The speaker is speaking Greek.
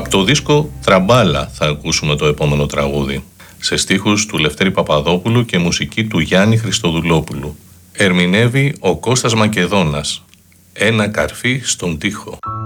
Από το δίσκο Τραμπάλα θα ακούσουμε το επόμενο τραγούδι, σε στίχους του Λευτέρη Παπαδόπουλου και μουσική του Γιάννη Χριστοδουλόπουλου. Ερμηνεύει ο Κώστας Μακεδόνας, «Ένα καρφί στον τοίχο».